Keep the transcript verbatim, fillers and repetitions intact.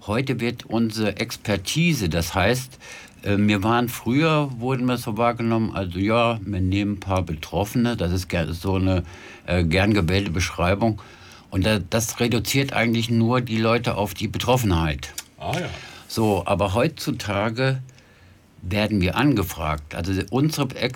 heute wird unsere Expertise, das heißt, äh, wir waren früher, wurden wir so wahrgenommen, also ja, wir nehmen ein paar Betroffene, das ist ger- so eine äh, gern gewählte Beschreibung. Und da, das reduziert eigentlich nur die Leute auf die Betroffenheit. Ah ja. So, aber heutzutage werden wir angefragt. Also unsere